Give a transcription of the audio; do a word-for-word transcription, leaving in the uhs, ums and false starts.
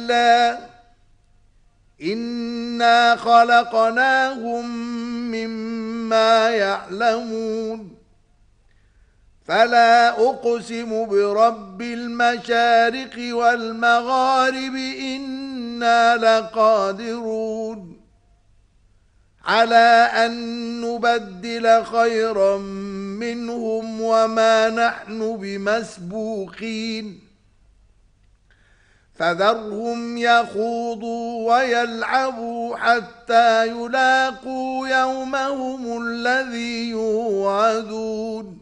كلا إنا خلقناهم مما يعلمون فلا أقسم برب المشارق والمغارب إنا لقادرون على أن نبدل خيرا منهم وما نحن بمسبوقين فذرهم يخوضوا ويلعبوا حتى يلاقوا يومهم الذي يوعدون